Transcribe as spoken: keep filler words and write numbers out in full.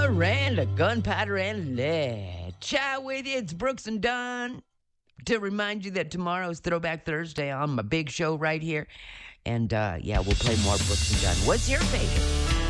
Miranda, gunpowder and lead. Ciao with you. It's Brooks and Dunn. To remind you that tomorrow's Throwback Thursday on my big show right here. And uh, yeah, we'll play more Brooks and Dunn. What's your favorite?